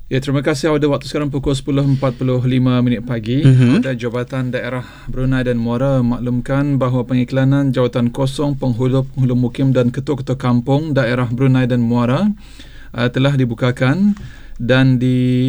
Ya, terima kasih. Pada waktu sekarang pukul 10.45 pagi. Pada Jabatan Daerah Brunei dan Muara maklumkan bahawa pengiklanan jawatan kosong penghulu mukim dan ketua-ketua kampung daerah Brunei dan Muara telah dibukakan dan